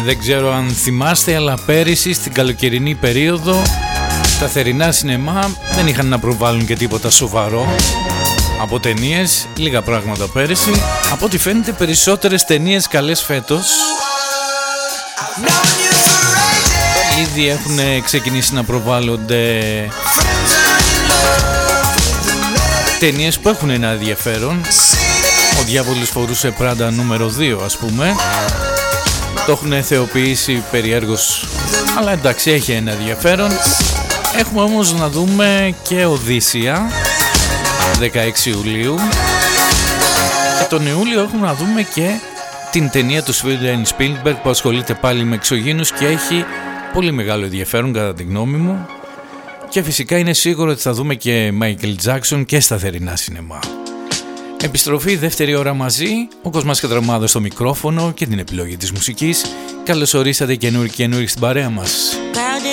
Δεν ξέρω αν θυμάστε, αλλά πέρυσι στην καλοκαιρινή περίοδο τα θερινά σινεμά δεν είχαν να προβάλλουν και τίποτα σοβαρό από ταινίες, λίγα πράγματα πέρυσι. Από ό,τι φαίνεται περισσότερες ταινίες καλές φέτος. Ήδη έχουν ξεκινήσει να προβάλλονται ταινίες που έχουν ένα ενδιαφέρον. Ο διάβολος φορούσε Πράντα νούμερο 2, ας πούμε. Το έχουν θεοποιήσει περιέργως, αλλά εντάξει, έχει ένα ενδιαφέρον. Έχουμε όμως να δούμε και Οδύσσια 16 Ιουλίου, και τον Ιούλιο έχουμε να δούμε και την ταινία του Steven Spielberg που ασχολείται πάλι με εξωγήινους και έχει πολύ μεγάλο ενδιαφέρον κατά τη γνώμη μου. Και φυσικά είναι σίγουρο ότι θα δούμε και Michael Jackson και στα θερινά σινεμά. Επιστροφή δεύτερη ώρα μαζί, ο Κοσμάς Κατραμάδος στο μικρόφωνο και την επιλογή της μουσικής. Καλώς ορίσατε καινούριοι στην παρέα μας.